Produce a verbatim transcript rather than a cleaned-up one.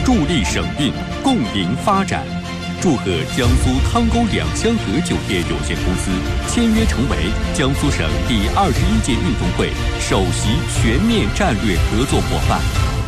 助力省运，共赢发展。祝贺江苏汤沟两香阁酒店有限公司签约成为江苏省第二十一届运动会首席全面战略合作伙伴。